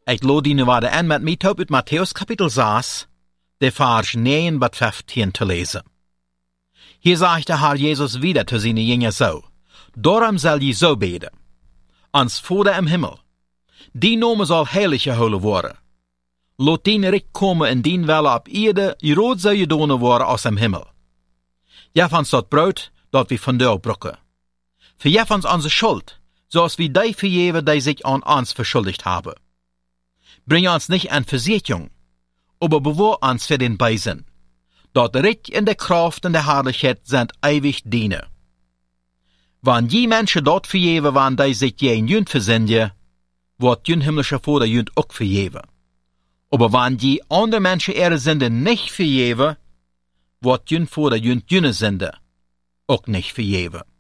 Ik lade die nu waarde aan met mij uit Matthäus kapitel 6, de vers 9 bis 15 te lezen. Hier sagt der Herr Jesus wieder zu seinen Jüngern so: Darum soll je so beten. Ans Vater im Himmel, die Name soll heilig gehouden worden. Laat dien Reich komen en dien Welle op Erde, rood zou gedaan worden als im Himmel. Geef ons dat brood, dat we vandaag brokken. Vergeef ons onze Schuld, zoals we die vergeven, die sich an uns verschuldigt haben. Bring uns nicht an Versuchung, aber bewahr uns für den Bösen. Dat Reich in der Kraft und der Herrlichkeit sind ewig dienen. Wenn die Menschen dort vergeven, wann die sich gegen jünd versenden, wird jün himmlischer Vater jünd auch vergeven. Aber wenn die andere Menschen ihre Sünde nicht vergeven, wird jün Vater jünd jüne Sünde auch nicht vergeven.